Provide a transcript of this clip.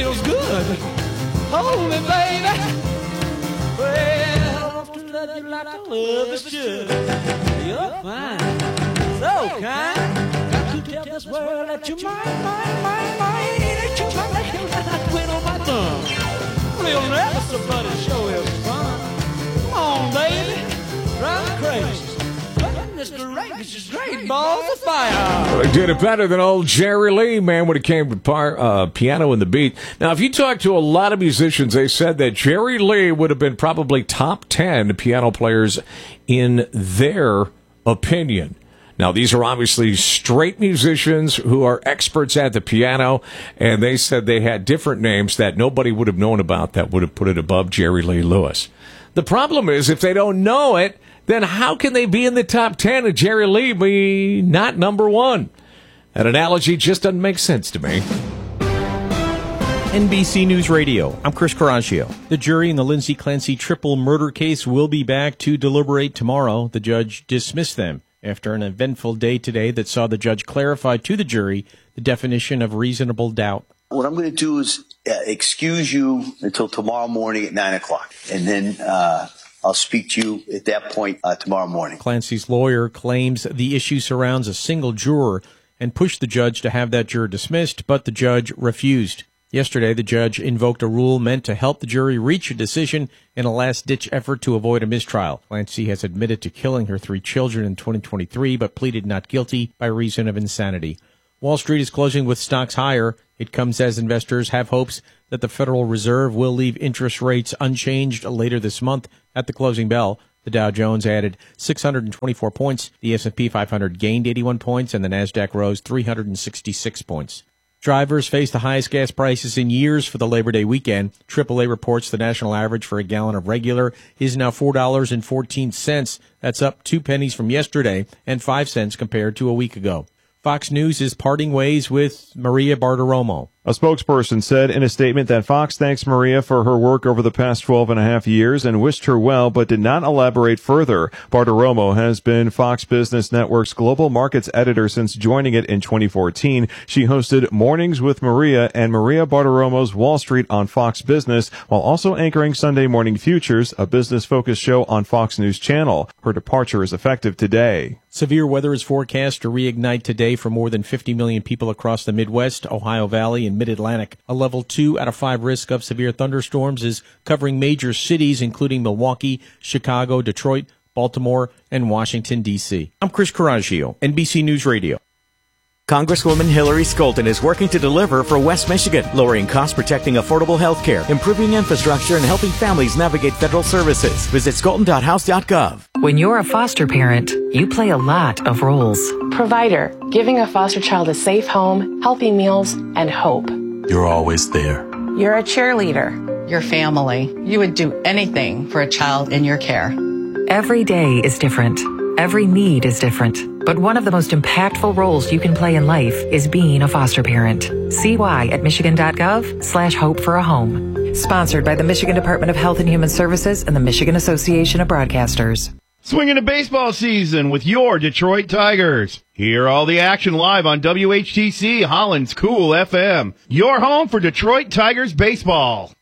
feels good. Hold me, baby. Well, to love you like I love is should. You're fine, so kind. Got to tell this world that you're mine. That you're mine, that you're not quit on my thumb. We'll never somebody show us fun. Come on, baby, drive me crazy. Mr. Ragus is great, balls of fire. Well, he did it better than old Jerry Lee, man, when it came to piano and the beat. Now, if you talk to a lot of musicians, they said that Jerry Lee would have been probably top 10 piano players in their opinion. Now, these are obviously straight musicians who are experts at the piano, and they said they had different names that nobody would have known about that would have put it above Jerry Lee Lewis. The problem is, if they don't know it, then how can they be in the top 10 and Jerry Lee be not number one? That analogy just doesn't make sense to me. NBC News Radio, I'm Chris Coraggio. The jury in the Lindsay Clancy triple murder case will be back to deliberate tomorrow. The judge dismissed them after an eventful day today that saw the judge clarify to the jury the definition of reasonable doubt. What I'm going to do is excuse you until tomorrow morning at 9 o'clock, and then I'll speak to you at that point tomorrow morning. Clancy's lawyer claims the issue surrounds a single juror and pushed the judge to have that juror dismissed, but the judge refused. Yesterday, the judge invoked a rule meant to help the jury reach a decision in a last-ditch effort to avoid a mistrial. Clancy has admitted to killing her 3 children in 2023, but pleaded not guilty by reason of insanity. Wall Street is closing with stocks higher. It comes as investors have hopes that the Federal Reserve will leave interest rates unchanged later this month. At the closing bell, the Dow Jones added 624 points, the S&P 500 gained 81 points, and the Nasdaq rose 366 points. Drivers face the highest gas prices in years for the Labor Day weekend. AAA reports the national average for a gallon of regular is now $4.14. That's up 2 pennies from yesterday and 5 cents compared to a week ago. Fox News is parting ways with Maria Bartiromo. A spokesperson said in a statement that Fox thanks Maria for her work over the past 12 and a half years and wished her well, but did not elaborate further. Bartiromo has been Fox Business Network's global markets editor since joining it in 2014. She hosted Mornings with Maria and Maria Bartiromo's Wall Street on Fox Business, while also anchoring Sunday Morning Futures, a business-focused show on Fox News Channel. Her departure is effective today. Severe weather is forecast to reignite today for more than 50 million people across the Midwest, Ohio Valley, and Mid-Atlantic. A level 2 out of 5 risk of severe thunderstorms is covering major cities, including Milwaukee, Chicago, Detroit, Baltimore, and Washington, D.C. I'm Chris Coraggio, NBC News Radio. Congresswoman Hillary Scholten is working to deliver for West Michigan, lowering costs, protecting affordable health care, improving infrastructure, and helping families navigate federal services. Visit scholten.house.gov. When you're a foster parent, you play a lot of roles. Provider, giving a foster child a safe home, healthy meals, and hope. You're always there. You're a cheerleader. Your family. You would do anything for a child in your care. Every day is different. Every need is different. But one of the most impactful roles you can play in life is being a foster parent. See why at michigan.gov/hope for a home. Sponsored by the Michigan Department of Health and Human Services and the Michigan Association of Broadcasters. Swinging to baseball season with your Detroit Tigers. Hear all the action live on WHTC Holland's Cool FM. Your home for Detroit Tigers baseball.